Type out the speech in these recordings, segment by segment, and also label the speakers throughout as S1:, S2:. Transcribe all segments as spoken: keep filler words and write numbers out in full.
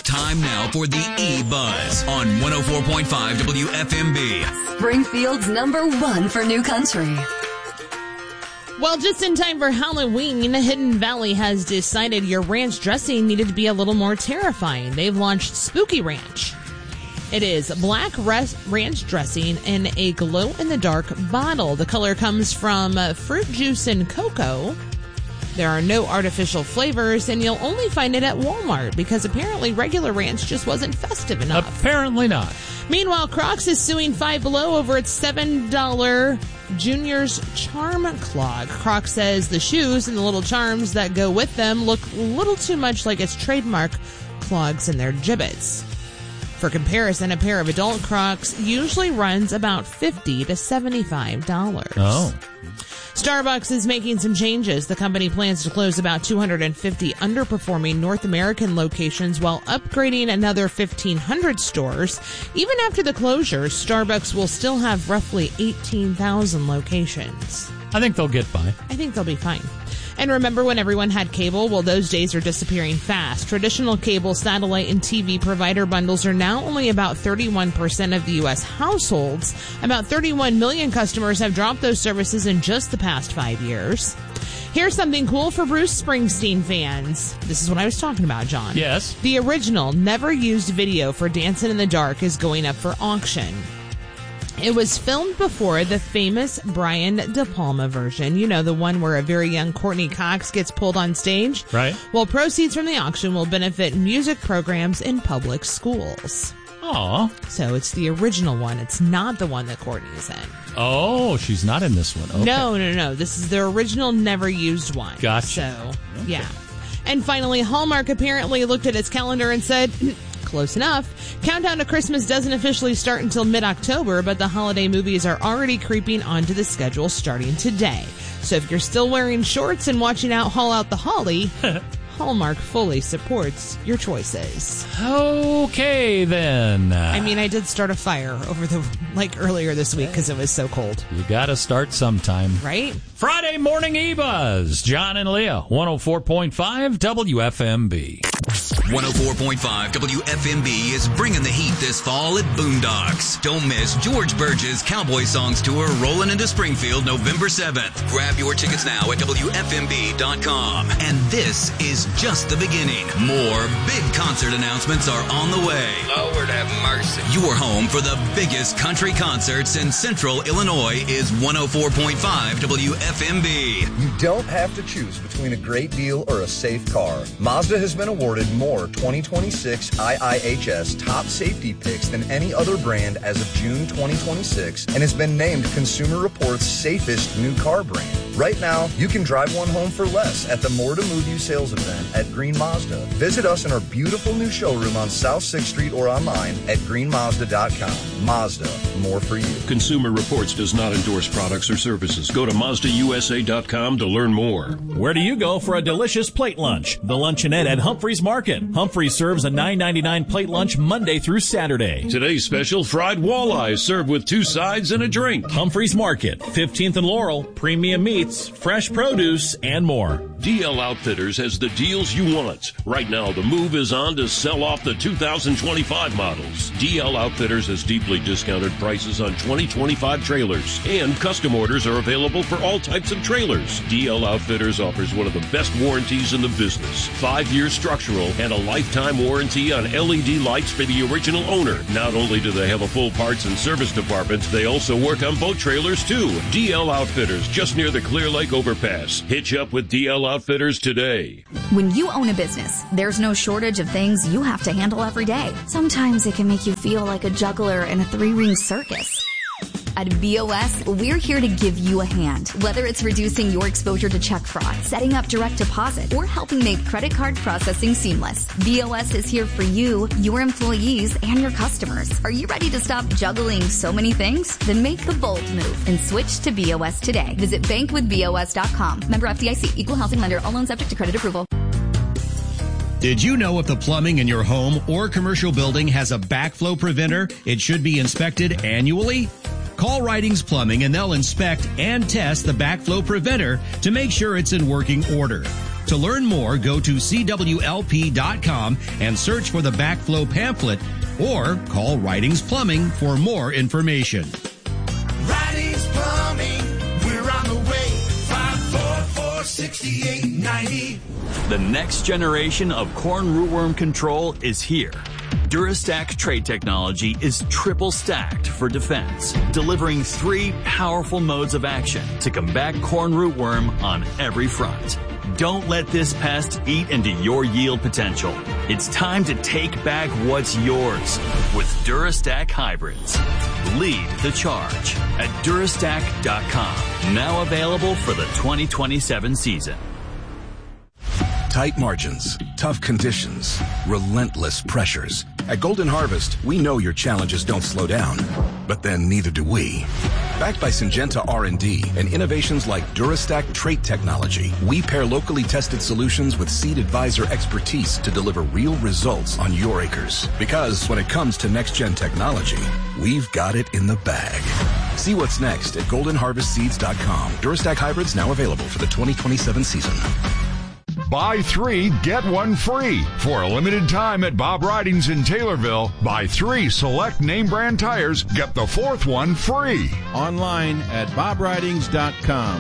S1: Time now for the E-Buzz on one oh four point five W F M B.
S2: Springfield's number one for new country.
S3: Well, just in time for Halloween, Hidden Valley has decided your ranch dressing needed to be a little more terrifying. They've launched Spooky Ranch. It is black ranch dressing in a glow-in-the-dark bottle. The color comes from uh, fruit juice and cocoa. There are no artificial flavors, and you'll only find it at Walmart because apparently regular ranch just wasn't festive enough.
S4: Apparently not.
S3: Meanwhile, Crocs is suing Five Below over its seven dollars Junior's Charm Clog. Crocs says the shoes and the little charms that go with them look a little too much like its trademark clogs and their gibbets. For comparison, a pair of adult Crocs usually runs about fifty to seventy-five dollars.
S4: Oh.
S3: Starbucks is making some changes. The company plans to close about two hundred fifty underperforming North American locations while upgrading another fifteen hundred stores. Even after the closures, Starbucks will still have roughly eighteen thousand locations.
S4: I think they'll get by.
S3: I think they'll be fine. And remember when everyone had cable? Well, those days are disappearing fast. Traditional cable, satellite, and T V provider bundles are now only about thirty-one percent of the U S households. About thirty-one million customers have dropped those services in just the past five years. Here's something cool for Bruce Springsteen fans. This is what I was talking about, John.
S4: Yes.
S3: The original, never used video for Dancing in the Dark is going up for auction. It was filmed before the famous Brian De Palma version. You know, the one where a very young Courtney Cox gets pulled on stage.
S4: Right.
S3: Well, proceeds from the auction will benefit music programs in public schools.
S4: Aw.
S3: So it's the original one. It's not the one that Courtney's in.
S4: Oh, she's not in this one. Okay.
S3: No, no, no. This is the original, never used one.
S4: Gotcha.
S3: So,
S4: Okay.
S3: yeah. And finally, Hallmark apparently looked at its calendar and said, close enough. Countdown to Christmas doesn't officially start until mid-October, but the holiday movies are already creeping onto the schedule starting today. So if you're still wearing shorts and watching out Haul Out the Holly, Hallmark fully supports your choices.
S4: Okay, then.
S3: I mean, I did start a fire over the, like, earlier this week because it was so cold.
S4: You gotta start sometime.
S3: Right?
S4: Friday morning E-Buzz. John and Leah, one oh four point five W F M B.
S1: one oh four point five W F M B is bringing the heat this fall at Boondocks. Don't miss George Burgess Cowboy Songs Tour rolling into Springfield November seventh. Grab your tickets now at W F M B dot com. And this is just the beginning. More big concert announcements are on the way.
S5: Lord have mercy.
S1: Your home for the biggest country concerts in Central Illinois is one oh four point five W F M B.
S6: You don't have to choose between a great deal or a safe car. Mazda has been awarded more twenty twenty-six I I H S top safety picks than any other brand as of June twenty twenty-six and has been named Consumer Reports' safest new car brand. Right now, you can drive one home for less at the More to Move You sales event at Green Mazda. Visit us in our beautiful new showroom on South sixth Street or online at green mazda dot com. Mazda, more for you.
S7: Consumer Reports does not endorse products or services. Go to Mazda U S A dot com to learn more.
S8: Where do you go for a delicious plate lunch? The Luncheonette at Humphreys Market. Humphreys serves a nine ninety-nine plate lunch Monday through Saturday.
S7: Today's special, fried walleyes served with two sides and a drink.
S8: Humphreys Market, fifteenth and Laurel, premium meats, fresh produce, and more.
S7: D L Outfitters has the deals you want. Right now, the move is on to sell off the two thousand twenty-five models. D L Outfitters has deeply discounted prices on twenty twenty-five trailers, and custom orders are available for all types of trailers. D L Outfitters offers one of the best warranties in the business. Five-year structural and a lifetime warranty on L E D lights for the original owner. Not only do they have a full parts and service department, they also work on boat trailers too. D L Outfitters, just near the Clear Lake overpass. Hitch up with D L Outfitters today.
S9: When you own a business, there's no shortage of things you have to handle every day. Sometimes it can make you feel like a juggler in a three-ring circus. At B O S, we're here to give you a hand. Whether it's reducing your exposure to check fraud, setting up direct deposit, or helping make credit card processing seamless, B O S is here for you, your employees, and your customers. Are you ready to stop juggling so many things? Then make the bold move and switch to B O S today. Visit bank with B O S dot com. Member F D I C. Equal housing lender. All loans subject to credit approval.
S10: Did you know if the plumbing in your home or commercial building has a backflow preventer, it should be inspected annually? Call Ridings Plumbing and they'll inspect and test the backflow preventer to make sure it's in working order. To learn more, go to C W L P dot com and search for the backflow pamphlet or call Ridings Plumbing for more information.
S5: Ridings Plumbing, we're on the way. five four four, six eight nine zero.
S11: The next generation of corn rootworm control is here. Durastack trait technology is triple stacked for defense, delivering three powerful modes of action to combat corn rootworm on every front. Don't let this pest eat into your yield potential. It's time to take back what's yours with Durastack hybrids. Lead the charge at Durastack dot com. Now available for the twenty twenty-seven season.
S12: Tight margins, tough conditions, relentless pressures. At Golden Harvest, we know your challenges don't slow down, but then neither do we. Backed by Syngenta R and D and innovations like Durastack trait technology, we pair locally tested solutions with Seed Advisor expertise to deliver real results on your acres. Because when it comes to next-gen technology, we've got it in the bag. See what's next at golden harvest seeds dot com. Durastack hybrids now available for the twenty twenty-seven season.
S13: Buy three, get one free. For a limited time at Bob Ridings in Taylorville, buy three select name brand tires, get the fourth one free.
S14: Online at bob ridings dot com.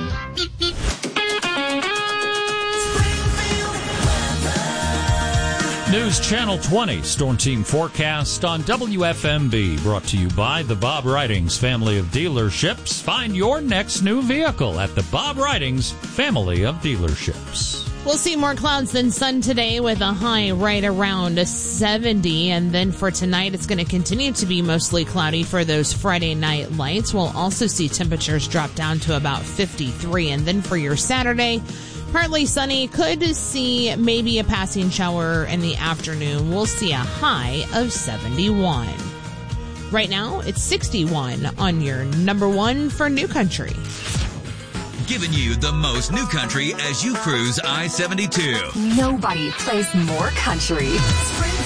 S4: News Channel twenty Storm Team Forecast on W F M B, brought to you by the Bob Ridings family of dealerships. Find your next new vehicle at the Bob Ridings family of dealerships.
S3: We'll see more clouds than sun today with a high right around seventy. And then for tonight, it's going to continue to be mostly cloudy for those Friday night lights. We'll also see temperatures drop down to about fifty-three. And then for your Saturday, partly sunny. Could see maybe a passing shower in the afternoon. We'll see a high of seventy-one. Right now, it's sixty-one on your number one for New Country.
S1: Giving you the most new country as you cruise I seventy-two.
S2: Nobody plays more country.